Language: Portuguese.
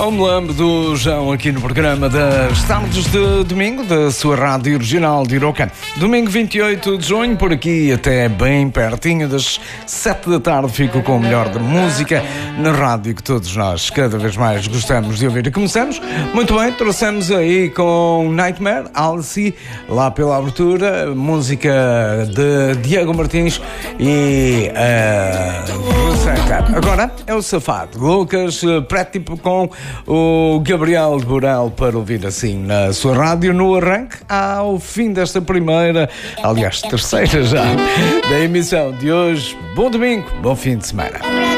Já me lembro do João aqui no programa das tardes de domingo da sua rádio regional de Iroca. Domingo 28 de junho, por aqui até bem pertinho das 7 da tarde, fico com o melhor da música na rádio que todos nós cada vez mais gostamos de ouvir. E começamos muito bem, trouxemos aí com Nightmare, Alice, lá pela abertura, música de Diego Martins e agora é o Safado, Lucas Prétipo com o Gabriel Borel para ouvir assim na sua rádio no arranque ao fim desta primeira, aliás terceira já, da emissão de hoje. Bom domingo, bom fim de semana.